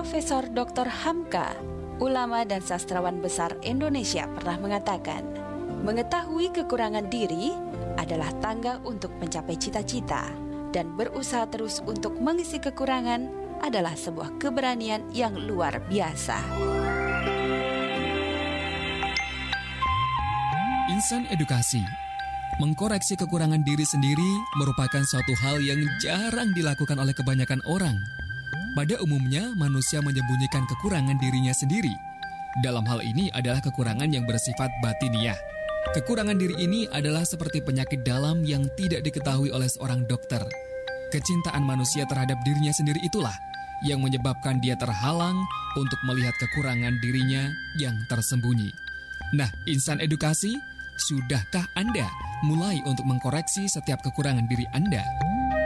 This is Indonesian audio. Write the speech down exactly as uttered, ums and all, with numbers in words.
Profesor doktor Hamka, ulama dan sastrawan besar Indonesia, pernah mengatakan, mengetahui kekurangan diri adalah tangga untuk mencapai cita-cita, dan berusaha terus untuk mengisi kekurangan adalah sebuah keberanian yang luar biasa. Insan Edukasi. Mengkoreksi kekurangan diri sendiri merupakan suatu hal yang jarang dilakukan oleh kebanyakan orang. Pada umumnya, manusia menyembunyikan kekurangan dirinya sendiri. Dalam hal ini adalah kekurangan yang bersifat batiniah. Kekurangan diri ini adalah seperti penyakit dalam yang tidak diketahui oleh seorang dokter. Kecintaan manusia terhadap dirinya sendiri itulah yang menyebabkan dia terhalang untuk melihat kekurangan dirinya yang tersembunyi. Nah, insan edukasi, sudahkah Anda mulai untuk mengkoreksi setiap kekurangan diri Anda?